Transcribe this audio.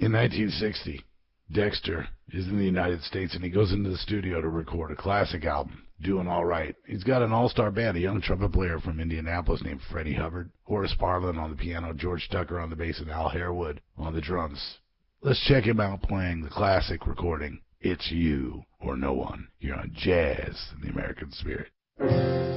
In 1960, Dexter is in the United States, and he goes into the studio to record a classic album, Doing All Right. He's got an all-star band, a young trumpet player from Indianapolis named Freddie Hubbard, Horace Parlin on the piano, George Tucker on the bass, and Al Harewood on the drums. Let's check him out playing the classic recording, It's You or No One, here on Jazz in the American Spirit.